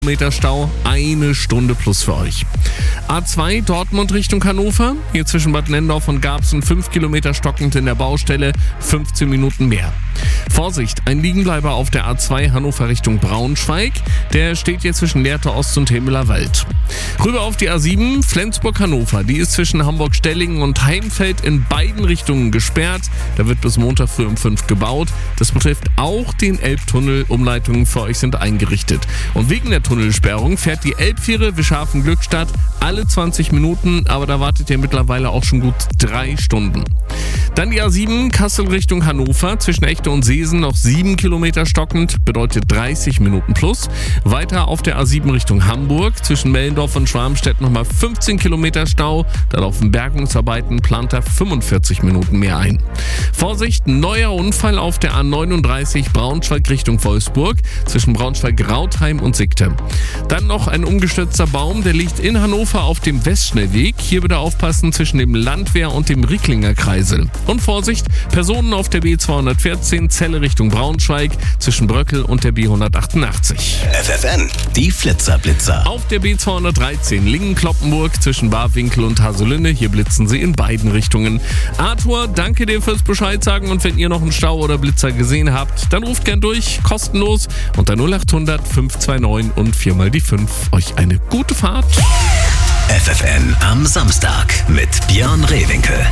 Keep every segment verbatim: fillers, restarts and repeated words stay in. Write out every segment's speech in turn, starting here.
Meter Stau, eine Stunde plus für euch. A zwei Dortmund Richtung Hannover, hier zwischen Bad Nendorf und Garbsen fünf Kilometer stockend in der Baustelle, fünfzehn Minuten mehr. Vorsicht, ein Liegenbleiber auf der A zwei Hannover Richtung Braunschweig, der steht hier zwischen Lehrte Ost und Hemeler Wald. Rüber auf die A sieben, Flensburg-Hannover, die ist zwischen Hamburg-Stellingen und Heimfeld in beiden Richtungen gesperrt, da wird bis Montag früh um fünf gebaut. Das betrifft auch den Elbtunnel, Umleitungen für euch sind eingerichtet. Und wegen der Tunnelsperrung fährt die Elbfähre Wischhafen-Glückstadt alle zwanzig Minuten, aber da wartet ihr mittlerweile auch schon gut drei Stunden. Dann die A sieben, Kassel Richtung Hannover, zwischen Echte und Seesen noch sieben Kilometer stockend, bedeutet dreißig Minuten plus. Weiter auf der A sieben Richtung Hamburg, zwischen Mellendorf und Schwarmstedt nochmal fünfzehn Kilometer Stau, da laufen Bergungsarbeiten, plant er fünfundvierzig Minuten mehr ein. Vorsicht, neuer Unfall auf der A neununddreißig Braunschweig Richtung Wolfsburg, zwischen Braunschweig-Rautheim und Sickte. Dann noch ein umgestürzter Baum, der liegt in Hannover auf dem Westschnellweg. Hier bitte aufpassen zwischen dem Landwehr und dem Ricklinger Kreisel. Und Vorsicht, Personen auf der B zweihundertvierzehn Celle Richtung Braunschweig zwischen Bröckel und der B hundertachtundachtzig. F F N, die Flitzerblitzer. Auf der B zweihundertdreizehn Lingen-Kloppenburg zwischen Barwinkel und Haselünne. Hier blitzen sie in beiden Richtungen. Arthur, danke dir fürs Bescheid sagen und wenn ihr noch einen Stau oder Blitzer gesehen habt, dann ruft gern durch, kostenlos unter null acht hundert fünf zwei neun und viermal die fünf. Euch eine gute Fahrt. F F N am Samstag mit Björn Rehwinkel.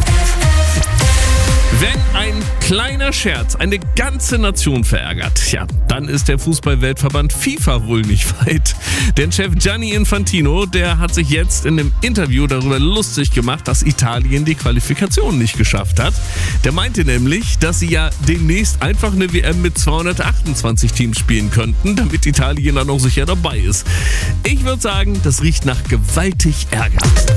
Wenn ein kleiner Scherz eine ganze Nation verärgert, ja, dann ist der Fußball-Weltverband FIFA wohl nicht weit. Denn Chef Gianni Infantino, der hat sich jetzt in einem Interview darüber lustig gemacht, dass Italien die Qualifikation nicht geschafft hat. Der meinte nämlich, dass sie ja demnächst einfach eine W M mit zweihundertachtundzwanzig Teams spielen könnten, damit Italien dann auch sicher dabei ist. Ich würde sagen, das riecht nach gewaltig Ärger.